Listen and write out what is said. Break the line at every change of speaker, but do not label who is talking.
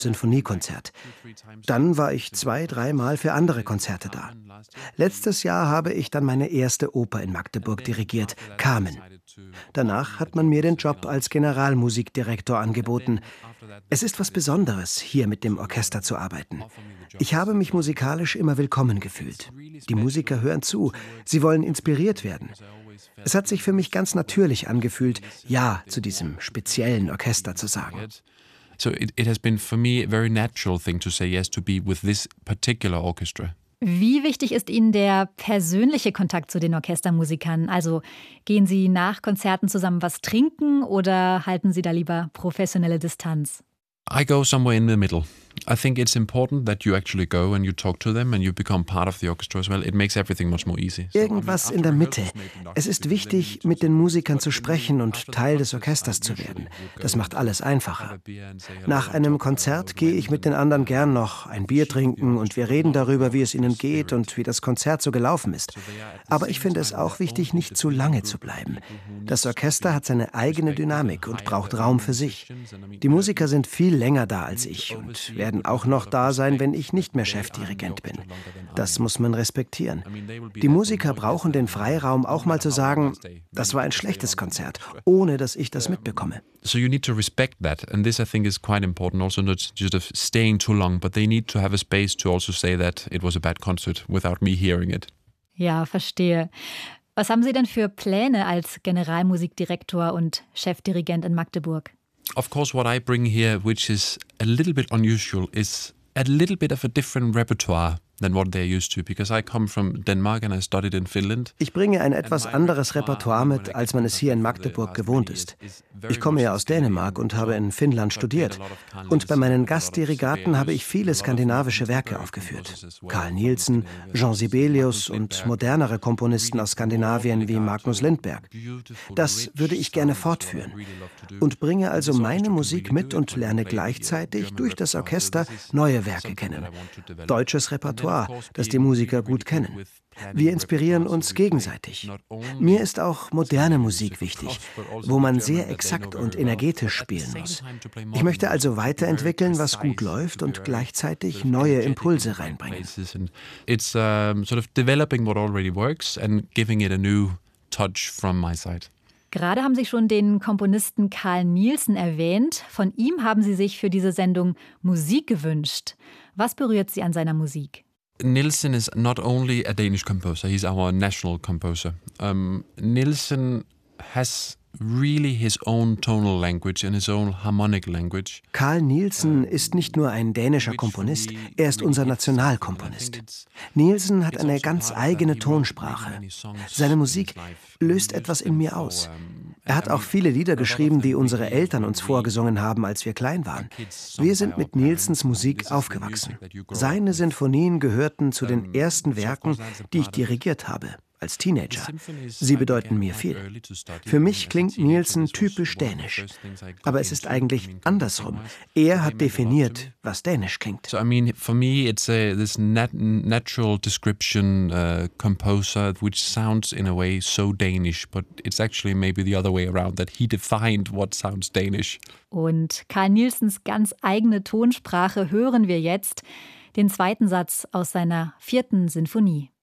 Sinfoniekonzert. Dann war ich 2, 3 Mal für andere Konzerte da. Letztes Jahr habe ich dann meine erste Oper in Magdeburg dirigiert, Carmen. Danach hat man mir den Job als Generalmusikdirektor angeboten. Es ist was Besonderes, hier mit dem Orchester zu arbeiten. Ich habe mich musikalisch immer willkommen gefühlt. Die Musiker hören zu, sie wollen inspiriert werden. Es hat sich für mich ganz natürlich angefühlt, Ja zu diesem speziellen Orchester zu sagen.
So it has been for me a very natural thing to say yes to be with this particular orchestra.
Wie wichtig ist Ihnen der persönliche Kontakt zu den Orchestermusikern? Also gehen Sie nach Konzerten zusammen was trinken oder halten Sie da lieber professionelle Distanz?
I go somewhere in the middle. I think it's important that you actually go and you talk to them and you become part of the orchestra as well. It makes everything much more easy.
Irgendwas in der Mitte. Es ist wichtig, mit den Musikern zu sprechen und Teil des Orchesters zu werden. Das macht alles einfacher. Nach einem Konzert gehe ich mit den anderen gern noch ein Bier trinken und wir reden darüber, wie es ihnen geht und wie das Konzert so gelaufen ist. Aber ich finde es auch wichtig, nicht zu lange zu bleiben. Das Orchester hat seine eigene Dynamik und braucht Raum für sich. Die Musiker sind viel länger da als ich und werden auch noch da sein, wenn ich nicht mehr Chefdirigent bin. Das muss man respektieren. Die Musiker brauchen den Freiraum, auch mal zu sagen, das war ein schlechtes Konzert, ohne dass ich das mitbekomme.
So you need to respect that, and this I think is quite important. Also not just of staying too long, but they need to have a space to also say that it was a bad concert without me hearing it.
Ja, verstehe. Was haben Sie denn für Pläne als Generalmusikdirektor und Chefdirigent in Magdeburg?
Of course, what I bring here, which is a little bit unusual, is a little bit of a different repertoire than what they're used to, because I come from Denmark and I studied in Finland.
Ich bringe ein etwas anderes Repertoire mit, als man es hier in Magdeburg gewohnt ist. Ich komme ja aus Dänemark und habe in Finnland studiert. Und bei meinen Gastdirigaten habe ich viele skandinavische Werke aufgeführt. Carl Nielsen, Jean Sibelius und modernere Komponisten aus Skandinavien wie Magnus Lindberg. Das würde ich gerne fortführen. Und bringe also meine Musik mit und lerne gleichzeitig durch das Orchester neue Werke kennen. Deutsches Repertoire, das die Musiker gut kennen. Wir inspirieren uns gegenseitig. Mir ist auch moderne Musik wichtig, wo man sehr exakt und energetisch spielen muss. Ich möchte also weiterentwickeln, was gut läuft und gleichzeitig neue Impulse reinbringen.
It's sort of developing what already works and giving it a new touch from my side.
Gerade haben Sie schon den Komponisten Carl Nielsen erwähnt. Von ihm haben Sie sich für diese Sendung Musik gewünscht. Was berührt Sie an seiner Musik?
Nielsen is not only a Danish composer, he's our national composer. Nielsen has really his own tonal language and his own harmonic language.
Carl Nielsen ist nicht nur ein dänischer Komponist, er ist unser Nationalkomponist. Nielsen hat eine ganz eigene Tonsprache. Seine Musik löst etwas in mir aus. Er hat auch viele Lieder geschrieben, die unsere Eltern uns vorgesungen haben, als wir klein waren. Wir sind mit Nielsens Musik aufgewachsen. Seine Sinfonien gehörten zu den ersten Werken, die ich dirigiert habe. Als Teenager. Sie bedeuten mir viel. Für mich klingt Nielsen typisch dänisch. Aber es ist eigentlich andersrum. Er hat definiert, was dänisch klingt.
So I mean, for me it's this natural description composer which sounds in a way so Danish, but it's actually maybe the other way around, that he defined what sounds Danish.
Und Carl Nielsens ganz eigene Tonsprache hören wir jetzt, den zweiten Satz aus seiner 4. Sinfonie.